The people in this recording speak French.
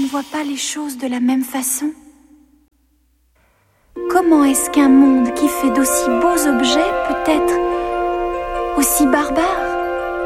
ne vois pas les choses de la même façon? Comment est-ce qu'un monde qui fait d'aussi beaux objets peut être aussi barbare?